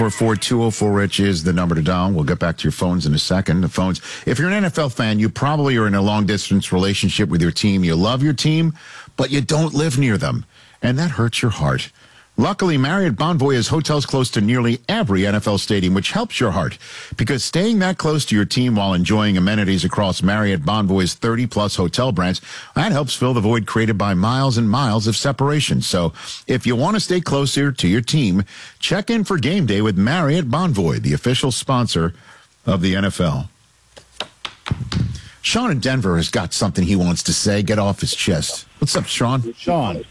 844-204-RICH is the number to dial. We'll get back to your phones in a second. The phones. If you're an NFL fan, you probably are in a long-distance relationship with your team. You love your team, but you don't live near them, and that hurts your heart. Luckily, Marriott Bonvoy has hotels close to nearly every NFL stadium, which helps your heart, because staying that close to your team while enjoying amenities across Marriott Bonvoy's 30-plus hotel brands, that helps fill the void created by miles and miles of separation. So if you want to stay closer to your team, check in for game day with Marriott Bonvoy, the official sponsor of the NFL. Sean in Denver has got something he wants to say. Get off his chest. What's up, Sean? Sean.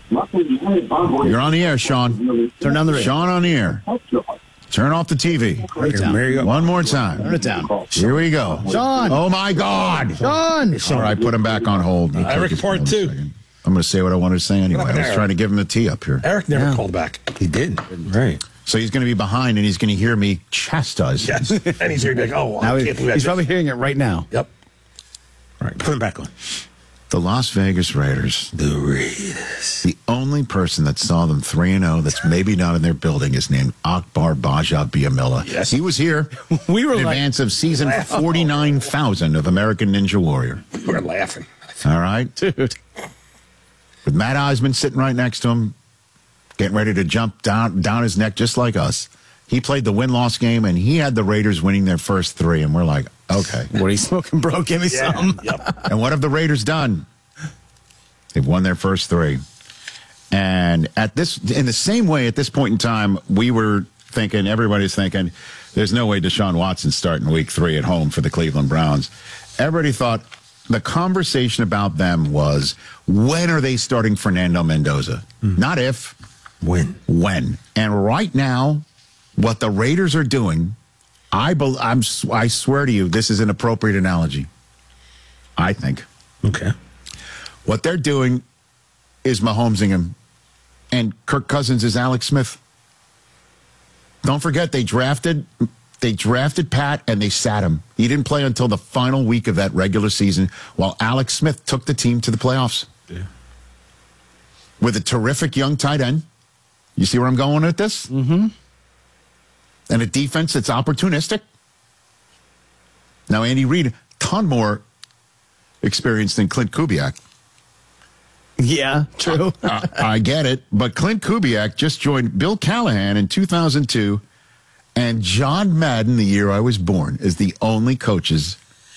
You're on the air, Sean. Turn down the radio. Sean on the air. Turn off the TV. There you go. One more time. Turn it down. Here we go. Sean. Oh, my God. Sean. All right, put him back on hold. Eric part two. I'm going to say what I wanted to say anyway. I was trying to give him the tee up here. Eric never called back. He did. Right. So he's going to be behind, and he's going to hear me chastise. Yes. And he's going to be like, oh, Now I can't believe he's that. probably hearing it right now. Yep. All right. Put him back on. The Las Vegas Raiders. The Raiders. The only person that saw them 3-0 that's maybe not in their building is named Akbar Baja Biamila. Yes. He was here We were in like, advance of season 49,000 of American Ninja Warrior. We're laughing. All right? dude. With Matt Eisman sitting right next to him, getting ready to jump down his neck just like us. He played the win-loss game, and he had the Raiders winning their first three, and we're like, okay. What are you smoking, bro? Give me some. Yep. And what have the Raiders done? They've won their first three. And in the same way, at this point in time, we were thinking, everybody's thinking, there's no way Deshaun Watson's starting week 3 at home for the Cleveland Browns. Everybody thought the conversation about them was, when are they starting Fernando Mendoza? Not if. When. And right now, what the Raiders are doing, I swear to you, this is an appropriate analogy. I think. Okay. What they're doing is Mahomesing him, and Kirk Cousins is Alex Smith. Don't forget, they drafted Pat, and they sat him. He didn't play until the final week of that regular season, while Alex Smith took the team to the playoffs. Yeah. With a terrific young tight end. You see where I'm going with this? Mm-hmm. And a defense that's opportunistic. Now, Andy Reid, a ton more experience than Clint Kubiak. Yeah, true. I get it. But Clint Kubiak just joined Bill Callahan in 2002, and John Madden, the year I was born, is the only coaches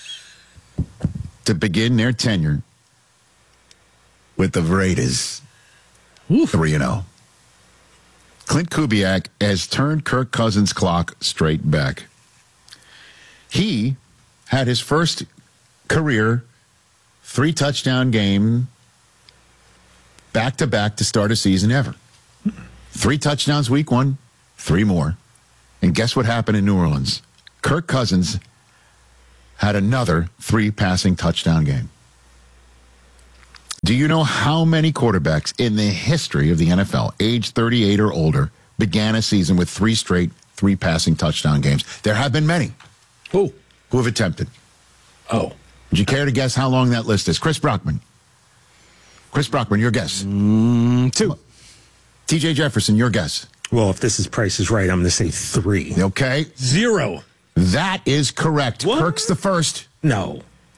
to begin their tenure with the Raiders 3-0. Clint Kubiak has turned Kirk Cousins' clock straight back. He had his first career 3-touchdown game back-to-back to start a season ever. 3 touchdowns week 1, 3 more. And guess what happened in New Orleans? Kirk Cousins had another 3 passing touchdown game. Do you know how many quarterbacks in the history of the NFL, age 38 or older, began a season with 3 straight 3 passing touchdown games? There have been many. Who? Who have attempted? Oh. Would you care to guess how long that list is? Chris Brockman. Chris Brockman, your guess. 2. TJ Jefferson, your guess. Well, if this is Price is Right, I'm going to say 3. Okay. 0. That is correct. What? Kirk's the first. No.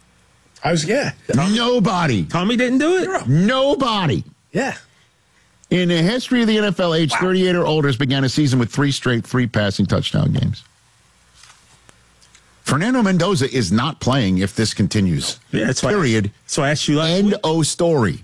Nobody. Tommy didn't do it? Nobody. Yeah. In the history of the NFL, age 38 or older, has began a season with 3 straight 3 passing touchdown games. Fernando Mendoza is not playing if this continues. Yeah, that's why. Period. So I asked you last End week. of story.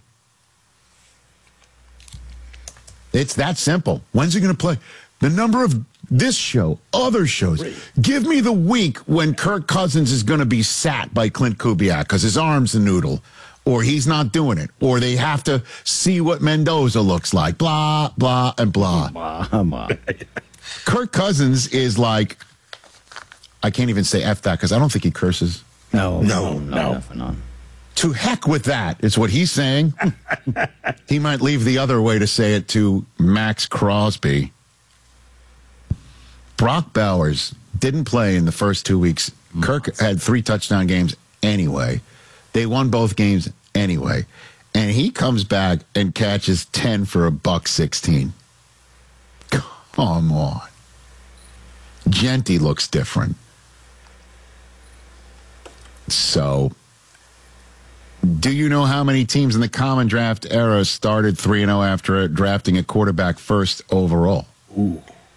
It's that simple. When's he going to play? The number of this show, other shows. Give me the week when Kirk Cousins is going to be sat by Clint Kubiak because his arm's a noodle, or he's not doing it, or they have to see what Mendoza looks like. Blah, blah, and blah. Come on. Kirk Cousins is like, I can't even say F that because I don't think he curses. No. No. To heck with that, is what he's saying. He might leave the other way to say it to Max Crosby. Brock Bowers didn't play in the first 2 weeks. Kirk had 3 touchdown games anyway. They won both games anyway. And he comes back and catches 10 for $116. Come on. Genty looks different. So, do you know how many teams in the common draft era started 3-0 after drafting a quarterback first overall? Ooh.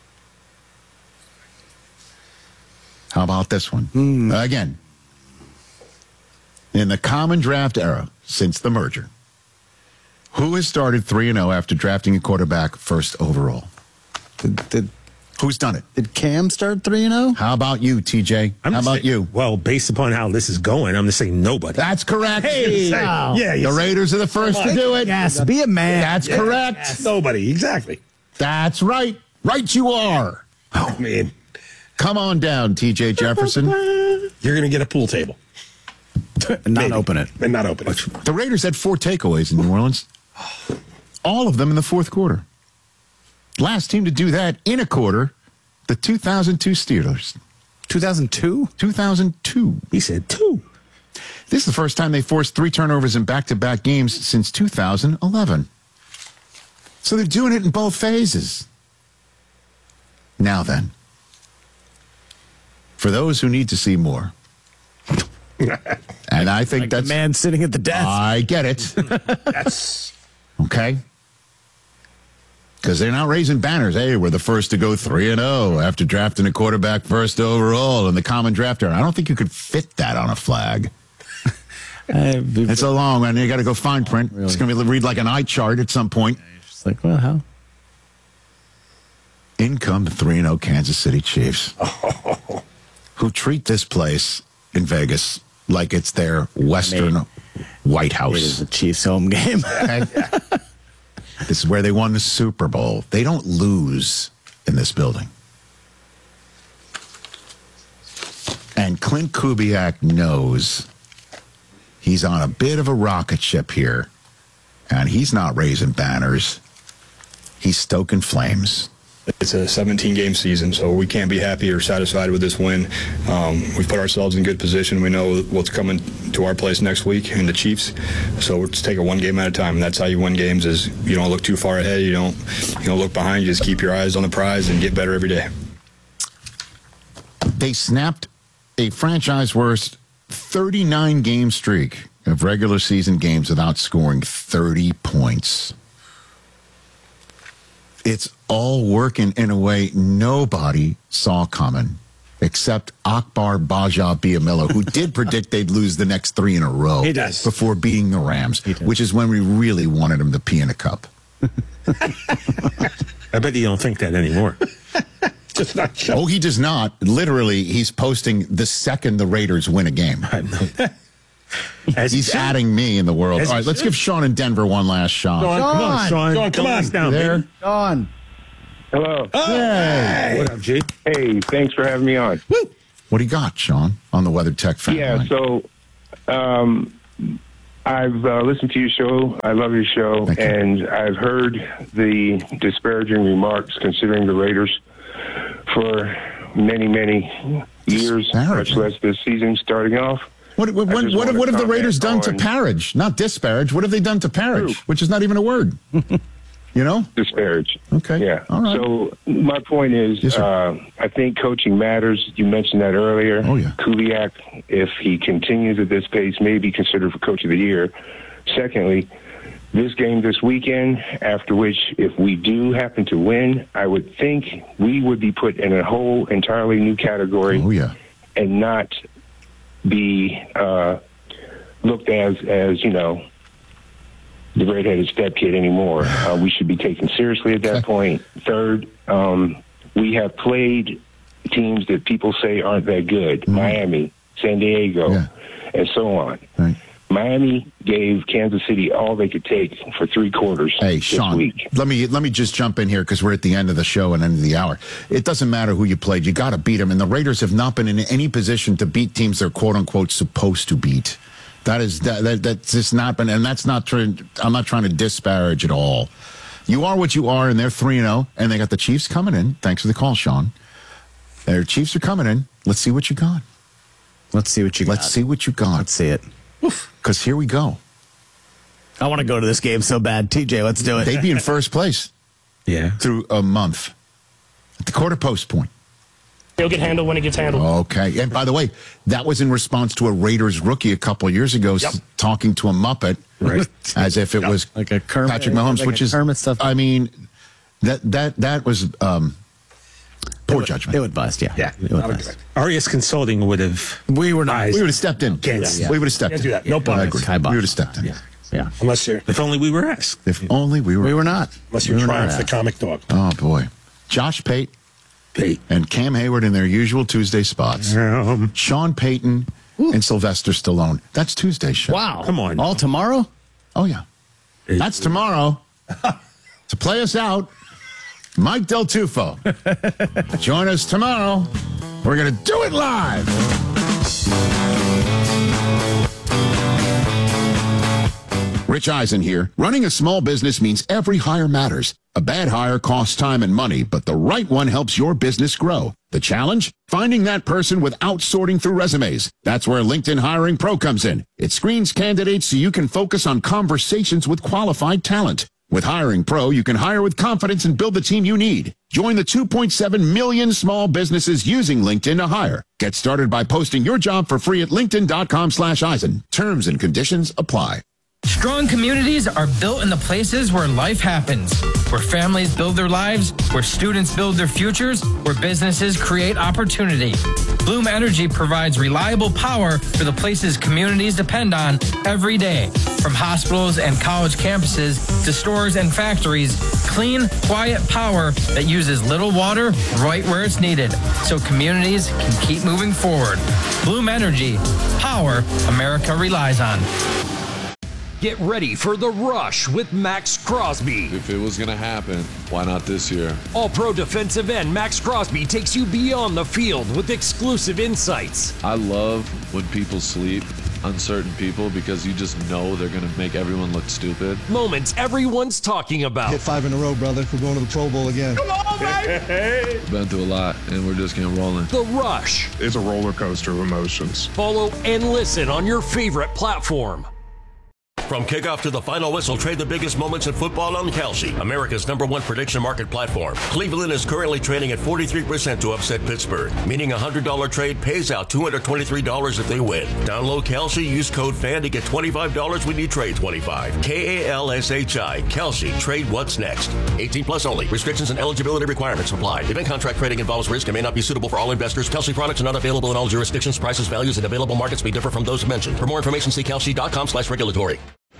How about this one? Again, in the common draft era since the merger, who has started 3-0 after drafting a quarterback first overall? Who's done it? Did Cam start 3-0? How about you, TJ? How about you? Well, based upon how this is going, I'm going to say nobody. That's correct. Hey, wow. Yeah, The Raiders are the first to do it. Yes, be a man. That's correct. Nobody, exactly. That's right. Right you are. Oh, man. Come on down, TJ Jefferson. You're going to get a pool table. Not Maybe. open it. And not open it. The Raiders had 4 takeaways in New Orleans. All of them in the fourth quarter. Last team to do that in a quarter, the 2002 Steelers. 2002? 2002. He said 2. This is the first time they forced 3 turnovers in back-to-back games since 2011. So they're doing it in both phases. Now then, for those who need to see more, and I think Like the that's... man sitting at the desk. I get it. That's Okay? Because they're not raising banners. Hey, we're the first to go 3-0 after drafting a quarterback first overall in the common draft era. I don't think you could fit that on a flag. It's a long one. You got to go fine print. Really? It's going to read like an eye chart at some point. It's like, well, how? In come the 3-0 Kansas City Chiefs, who treat this place in Vegas like it's their Western White It House. is the Chiefs' home game. This is where they won the Super Bowl. They don't lose in this building. And Clint Kubiak knows he's on a bit of a rocket ship here, and he's not raising banners. He's stoking flames. It's a 17-game season, so we can't be happy or satisfied with this win. We've put ourselves in good position. We know what's coming to our place next week in the Chiefs, so let's take it one game at a time. And that's how you win games: is you don't look too far ahead, you don't look behind, you just keep your eyes on the prize and get better every day. They snapped a franchise worst 39-game streak of regular season games without scoring 30 points. It's all working in a way nobody saw coming, except Akbar Baja-Biamila, who did predict they'd lose the next 3 in a row He does. before beating the Rams, which is when we really wanted him to pee in a cup. I bet you don't think that anymore. just not sure. Oh, he does not. Literally, he's posting the second the Raiders win a game. I know. As He's should. adding me in the world. As All he right, let's should. give Sean in Denver one last shot. Come on, Sean. Sean, come Don't let on. us down, There. baby. Gone. Hello. Hey. What up, G? Hey, thanks for having me on. What do you got, Sean, on the Weather Tech fan Yeah, line? so I've listened to your show. I love your show. Thank you. And I've heard the disparaging remarks considering the Raiders for many, many years, much Disparaging? less this season starting off. What I just have wanna the Raiders done comment to on- Parrish? Not disparage. What have they done to Parrish? True. Which is not even a word. You know? Disparage. Okay. Yeah. All right. So my point is, Yes, sir. I think coaching matters. You mentioned that earlier. Oh, yeah. Kubiak, if he continues at this pace, may be considered for Coach of the Year. Secondly, this game this weekend, after which, if we do happen to win, I would think we would be put in a whole entirely new category Oh, yeah. and not be looked as you know, the redheaded stepkid anymore. We should be taken seriously at that point. Third, we have played teams that people say aren't that good. Miami, San Diego, Yeah. and so on. Right. Miami gave Kansas City all they could take for 3 quarters Hey, this Sean, week. let me just jump in here because we're at the end of the show and end of the hour. It doesn't matter who you played. You got to beat them. And the Raiders have not been in any position to beat teams they're quote-unquote supposed to beat. That's just not been, and that's not true. I'm not trying to disparage at all. You are what you are, and they're 3-0, and they got the Chiefs coming in. Thanks for the call, Sean. Their Chiefs are coming in. Let's see what you got. Let's see what you got. Let's see what you got. Let's see it. Because here we go. I want to go to this game so bad. TJ, let's do it. They'd be in first place Yeah. through a month at the quarter post point. He'll get handled when it gets handled. Okay. And by the way, that was in response to a Raiders rookie a couple of years ago talking to a Muppet, Right. as if it was Like a Kermit, Patrick Mahomes, like which a is Kermit stuff. I mean, that was poor judgment. It would bust, yeah. Yeah. It would bust. Arias Consulting would have. We were not. We would have stepped in. Can't- We would have stepped Can't in. do that. No I bias. agree. Kibosh. We would have stepped in. Yeah. Unless you're If only we were asked. If only we were. We were not. unless you're We were Triumph not the asked. comic dog. Oh, boy. Josh Pate Pete. and Cam Hayward in their usual Tuesday spots. Sean Payton and Sylvester Stallone. That's Tuesday's show. Wow. Come on. All tomorrow? Oh, yeah. That's tomorrow. To play us out, Mike Del Tufo. Join us tomorrow. We're going to do it live. Rich Eisen here. Running a small business means every hire matters. A bad hire costs time and money, but the right one helps your business grow. The challenge? Finding that person without sorting through resumes. That's where LinkedIn Hiring Pro comes in. It screens candidates so you can focus on conversations with qualified talent. With Hiring Pro, you can hire with confidence and build the team you need. Join the 2.7 million small businesses using LinkedIn to hire. Get started by posting your job for free at linkedin.com/Eisen. Terms and conditions apply. Strong communities are built in the places where life happens, where families build their lives, where students build their futures, where businesses create opportunity. Bloom Energy provides reliable power for the places communities depend on every day. From hospitals and college campuses to stores and factories, clean, quiet power that uses little water right where it's needed, so communities can keep moving forward. Bloom Energy, power America relies on. Get ready for The Rush with Max Crosby. If it was going to happen, why not this year? All-pro defensive end Max Crosby takes you beyond the field with exclusive insights. I love when people sleep, uncertain people, because you just know they're going to make everyone look stupid. Moments everyone's talking about. Hit 5 in a row, brother. We're going to the Pro Bowl again. Come on, baby! Been through a lot, and we're just getting rolling. The Rush. It's a roller coaster of emotions. Follow and listen on your favorite platform. From kickoff to the final whistle, trade the biggest moments in football on Kalshi, America's #1 prediction market platform. Cleveland is currently trading at 43% to upset Pittsburgh, meaning a $100 trade pays out $223 if they win. Download Kalshi, use code FAN to get $25 when you trade 25. KALSHI, Kalshi, trade what's next. 18 plus only. Restrictions and eligibility requirements apply. Event contract trading involves risk and may not be suitable for all investors. Kalshi products are not available in all jurisdictions. Prices, values, and available markets may differ from those mentioned. For more information, see kalshi.com/regulatory.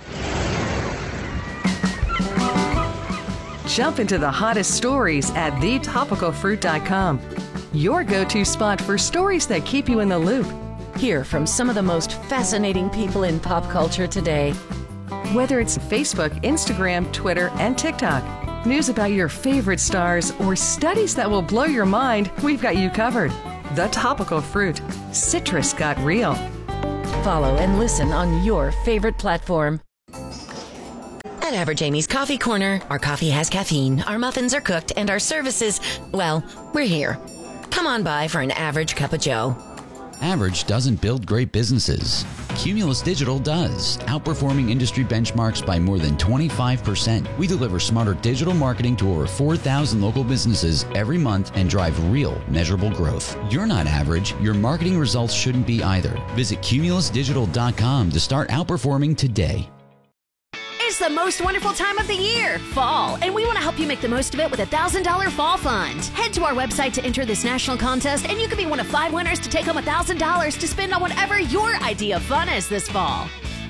Jump into the hottest stories at thetopicalfruit.com. Your go-to spot for stories that keep you in the loop. Hear from some of the most fascinating people in pop culture today. Whether it's Facebook, Instagram, Twitter, and TikTok, news about your favorite stars, or studies that will blow your mind, we've got you covered. The Topical Fruit. Citrus got real. Follow and listen on your favorite platform. At Average Amy's Coffee Corner, our coffee has caffeine, our muffins are cooked, and our services, well, we're here. Come on by for an average cup of joe. Average doesn't build great businesses. Cumulus Digital does, outperforming industry benchmarks by more than 25%. We deliver smarter digital marketing to over 4,000 local businesses every month and drive real, measurable growth. You're not average. Your marketing results shouldn't be either. Visit cumulusdigital.com to start outperforming today. It's the most wonderful time of the year, fall, and we want to help you make the most of it with a $1,000 fall fund. Head to our website to enter this national contest, and you could be one of 5 winners to take home $1,000 to spend on whatever your idea of fun is this fall.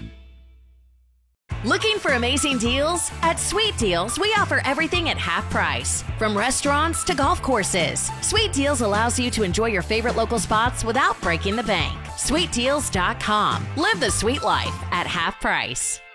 Looking for amazing deals? At Sweet Deals, we offer everything at half price, from restaurants to golf courses. Sweet Deals allows you to enjoy your favorite local spots without breaking the bank. SweetDeals.com. Live the sweet life at half price.